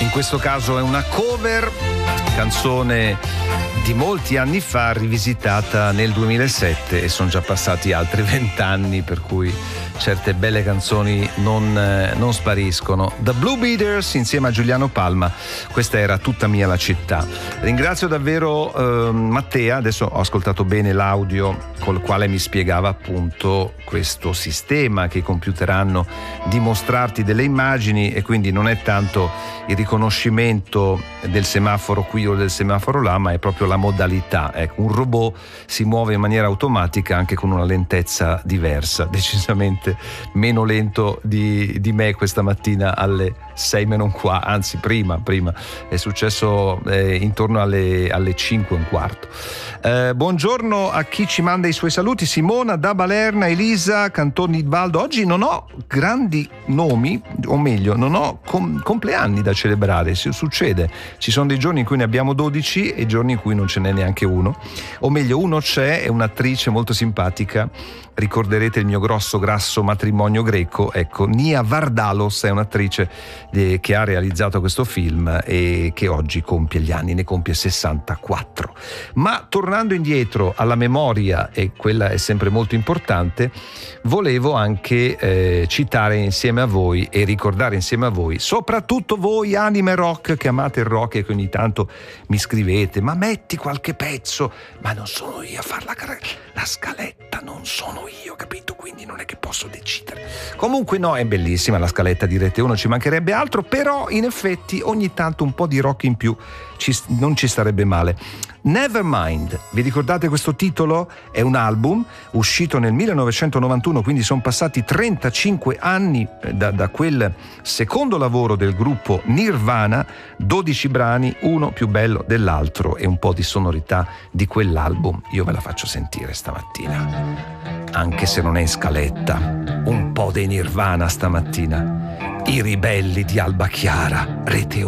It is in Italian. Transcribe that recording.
In questo caso è una cover, canzone di molti anni fa, rivisitata nel 2007 e sono già passati altri 20 anni, per cui certe belle canzoni non spariscono. The Blue Beaters insieme a Giuliano Palma, questa era Tutta mia la città. Ringrazio davvero Mattea, adesso ho ascoltato bene l'audio col quale mi spiegava appunto questo sistema che i computer hanno di mostrarti delle immagini, e quindi non è tanto il riconoscimento del semaforo qui o del semaforo là, ma è proprio la modalità. Ecco, un robot si muove in maniera automatica anche con una lentezza diversa, decisamente meno lento di me questa mattina alle 6 meno un quarto, anzi prima è successo intorno alle 5 e un quarto. Buongiorno a chi ci manda i suoi saluti: Simona da Balerna, Elisa, Cantoni Valdo. Oggi non ho grandi nomi, o meglio non ho compleanni da celebrare, succede, ci sono dei giorni in cui ne abbiamo 12 e giorni in cui non ce n'è neanche uno, o meglio uno c'è, è un'attrice molto simpatica, ricorderete il mio grasso matrimonio greco. Ecco, Nia Vardalos è un'attrice che ha realizzato questo film e che oggi compie gli anni, ne compie 64. Ma tornando indietro alla memoria, e quella è sempre molto importante, volevo anche citare insieme a voi e ricordare insieme a voi, soprattutto voi anime rock che amate il rock e che ogni tanto mi scrivete: ma metti qualche pezzo. Ma non sono io a fare la scaletta, non sono io, capito? Quindi non è che posso decidere. Comunque no, è bellissima la scaletta, direte uno, ci mancherebbe altro, però in effetti ogni tanto un po' di rock in più non ci starebbe male. Nevermind, vi ricordate questo titolo? È un album uscito nel 1991, quindi sono passati 35 anni da quel secondo lavoro del gruppo Nirvana, 12 brani, uno più bello dell'altro, e un po' di sonorità di quell'album io ve la faccio sentire stamattina, anche se non è in scaletta. Un po' dei Nirvana stamattina, i ribelli di Alba Chiara, Rete